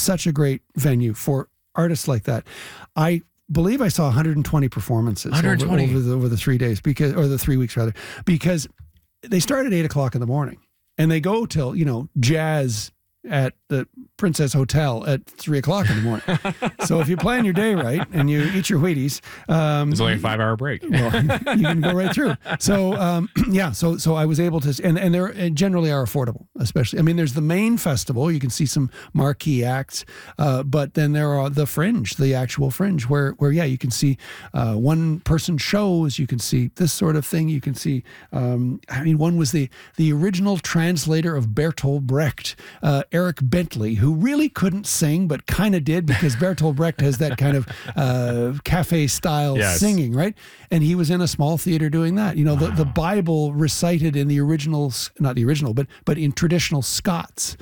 such a great venue for artists like that. I believe I saw 120 performances 120 over the 3 days or the 3 weeks rather, because they start at 8:00 in the morning and they go till, jazz at the Princess Hotel at 3:00 in the morning. So if you plan your day right and you eat your Wheaties, it's only a 5-hour break. Well, you can go right through. So so I was able to, and they generally are affordable, especially. I mean, there's the main festival. You can see some marquee acts, but then there are the fringe, the actual fringe, where you can see one person shows. You can see this sort of thing. You can see. One was the original translator of Bertolt Brecht, Eric Bentley, who really couldn't sing, but kind of did, because Bertolt Brecht has that kind of cafe style singing, right? And he was in a small theater doing that. The Bible recited in the original, not the original, but in traditional Scots.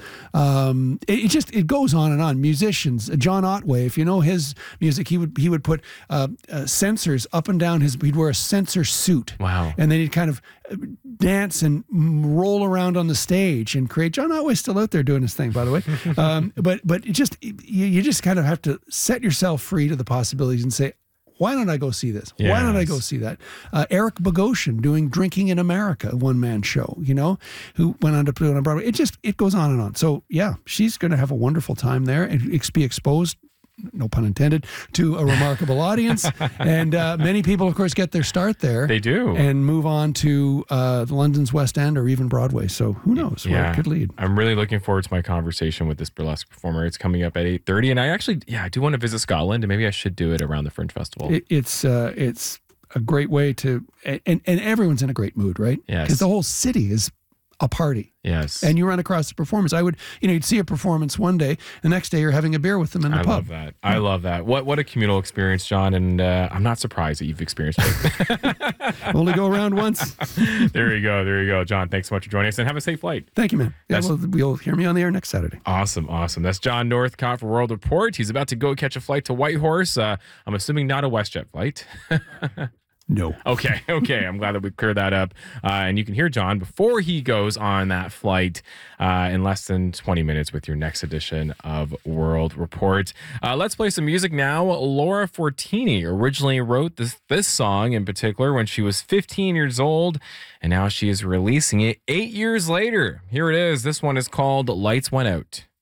It goes on and on. Musicians, John Otway, if you know his music, he would put sensors up and down he'd wear a sensor suit. Wow. And then he'd kind of dance and roll around on the stage and create. John Otway's still out there doing his thing, by the way. But you just kind of have to set yourself free to the possibilities and say, why don't I go see this? Yes. Why don't I go see that? Eric Bogosian doing Drinking in America, a one-man show, who went on to put it on Broadway. It goes on and on. So yeah, she's going to have a wonderful time there and be exposed, no pun intended, to a remarkable audience. And many people, of course, get their start there. They do. And move on to London's West End or even Broadway. So who knows where it could lead. I'm really looking forward to my conversation with this burlesque performer. It's coming up at 8:30. And I actually, I do want to visit Scotland, and maybe I should do it around the Fringe Festival. It's a great way to, and everyone's in a great mood, right? Yes. Because the whole city is a party. Yes. And you run across the performance. You'd see a performance one day, the next day you're having a beer with them in the pub. I love that. I love that. What a communal experience, John. And I'm not surprised that you've experienced it. Only go around once. There you go. John, thanks so much for joining us, and have a safe flight. Thank you, man. Yeah, you'll hear me on the air next Saturday. Awesome. That's John Northcott for World Report. He's about to go catch a flight to Whitehorse. I'm assuming not a WestJet flight. No. Okay. I'm glad that we cleared that up. And you can hear John before he goes on that flight in less than 20 minutes with your next edition of World Report. Let's play some music now. Laura Fortini originally wrote this song in particular when she was 15 years old, and now she is releasing it 8 years later. Here it is. This one is called Lights Went Out.